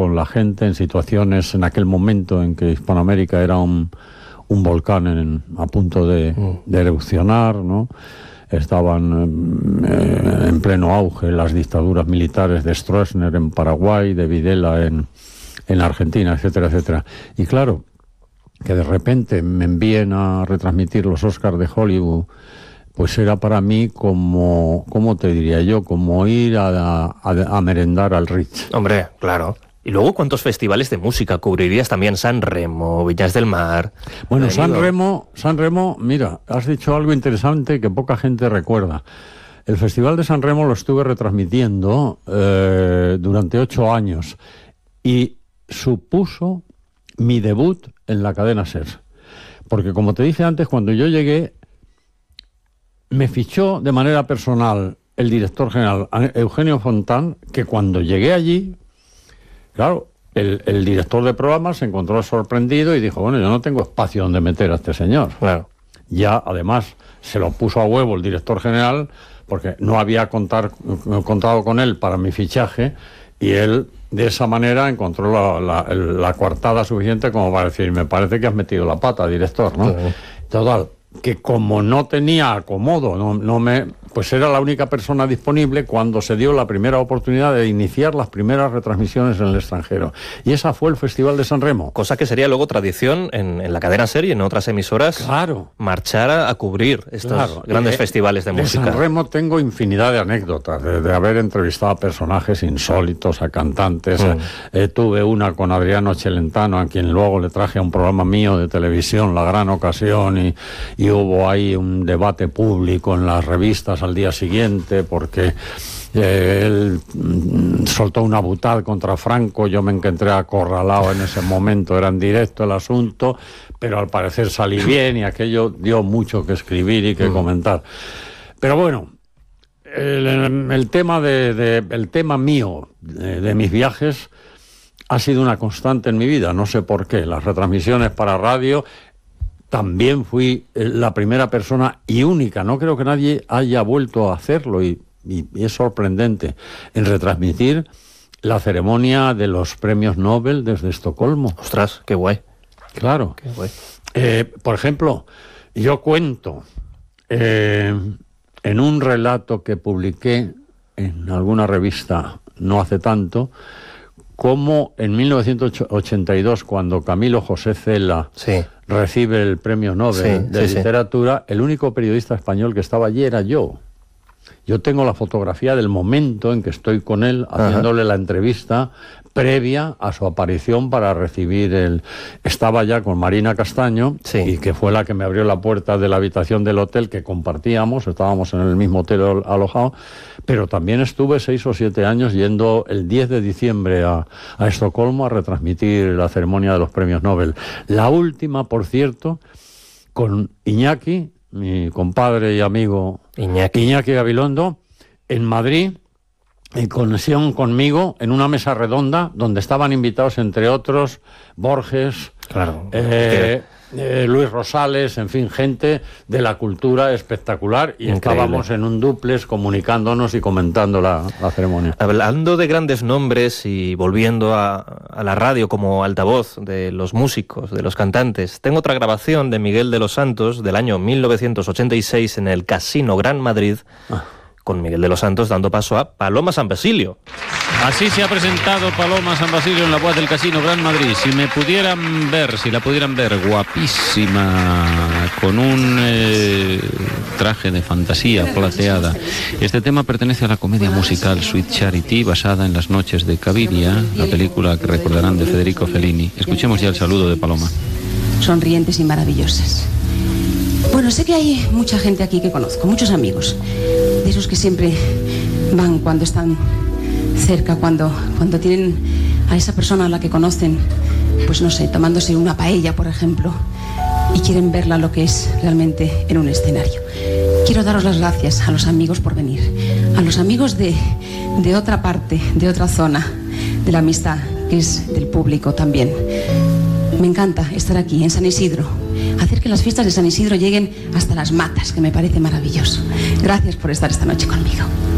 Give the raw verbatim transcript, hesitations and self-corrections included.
con la gente en situaciones, en aquel momento en que Hispanoamérica era un, un volcán en, a punto de, de erupcionar, ¿no? Estaban eh, en pleno auge las dictaduras militares de Stroessner en Paraguay, de Videla en, en Argentina, etcétera, etcétera. Y claro, que de repente me envíen a retransmitir los Oscars de Hollywood, pues era para mí como, ¿cómo te diría yo? Como ir a, a, a merendar al Ritz. Hombre, claro. Y luego, ¿cuántos festivales de música cubrirías también? San Remo, Viñas del Mar... Bueno, San Remo, San Remo, mira, has dicho algo interesante que poca gente recuerda. El Festival de San Remo lo estuve retransmitiendo eh, durante ocho años y supuso mi debut en la cadena SER. Porque, como te dije antes, cuando yo llegué, me fichó de manera personal el director general Eugenio Fontán, que cuando llegué allí... Claro, el, el director de programa se encontró sorprendido y dijo, bueno, yo no tengo espacio donde meter a este señor. Claro. Ya, además, se lo puso a huevo el director general, porque no había contar, contado con él para mi fichaje, y él, de esa manera, encontró la, la, la coartada suficiente como para decir, me parece que has metido la pata, director, ¿no? Sí. Total, que como no tenía acomodo, no, no me... pues era la única persona disponible cuando se dio la primera oportunidad de iniciar las primeras retransmisiones en el extranjero. Y esa fue el Festival de San Remo. Cosa que sería luego tradición en, en la cadena SER y en otras emisoras. Claro. Marchar a, a cubrir estos claro. grandes de, festivales de, de música. De San Remo tengo infinidad de anécdotas, de, de haber entrevistado a personajes insólitos, a cantantes. Mm. Eh, tuve una con Adriano Celentano, a quien luego le traje a un programa mío de televisión, La Gran Ocasión, y, y hubo ahí un debate público en las revistas al día siguiente, porque eh, él mm, soltó una butad contra Franco, yo me encontré acorralado en ese momento, era en directo el asunto, pero al parecer salí bien y aquello dio mucho que escribir y que mm. comentar. Pero bueno, el, el tema de, de el tema mío de, de mis viajes ha sido una constante en mi vida, no sé por qué. Las retransmisiones para radio... También fui la primera persona y única, no creo que nadie haya vuelto a hacerlo, y, y, y es sorprendente, en retransmitir la ceremonia de los premios Nobel desde Estocolmo. Ostras, qué guay. Claro. Qué guay. Eh, por ejemplo, yo cuento eh, en un relato que publiqué en alguna revista no hace tanto, como en mil novecientos ochenta y dos, cuando Camilo José Cela sí. recibe el premio Nobel sí, de sí, literatura, sí. el único periodista español que estaba allí era yo. Yo tengo la fotografía del momento en que estoy con él haciéndole Ajá. la entrevista previa a su aparición para recibir el... Estaba ya con Marina Castaño, sí. y que fue la que me abrió la puerta de la habitación del hotel que compartíamos, estábamos en el mismo hotel alojado, pero también estuve seis o siete años yendo el diez de diciembre a, a Estocolmo a retransmitir la ceremonia de los premios Nobel. La última, por cierto, con Iñaki, mi compadre y amigo Iñaki, Iñaki Gabilondo, en Madrid, en conexión conmigo, en una mesa redonda donde estaban invitados, entre otros, Borges, claro, eh, eh, Luis Rosales, en fin, gente de la cultura espectacular, y increíble. Estábamos en un dúplex comunicándonos y comentando la, la ceremonia. Hablando de grandes nombres y volviendo a, a la radio como altavoz de los músicos, de los cantantes, tengo otra grabación de Miguel de los Santos del año mil novecientos ochenta y seis en el Casino Gran Madrid, ah. con Miguel de los Santos dando paso a Paloma San Basilio. Así se ha presentado Paloma San Basilio en la voz del Casino Gran Madrid. Si me pudieran ver, si la pudieran ver, guapísima, con un eh, traje de fantasía plateada. Este tema pertenece a la comedia musical Sweet Charity, basada en Las noches de Caviria, la película que recordarán de Federico Fellini. Escuchemos ya el saludo de Paloma. Sonrientes y maravillosas. Bueno, sé que hay mucha gente aquí que conozco, muchos amigos, de esos que siempre van cuando están cerca, cuando, cuando tienen a esa persona a la que conocen, pues no sé, tomándose una paella, por ejemplo, y quieren verla lo que es realmente en un escenario. Quiero daros las gracias a los amigos por venir, a los amigos de, de otra parte, de otra zona, de la amistad, que es del público también. Me encanta estar aquí, en San Isidro, hacer que las fiestas de San Isidro lleguen hasta las Matas, que me parece maravilloso. Gracias por estar esta noche conmigo.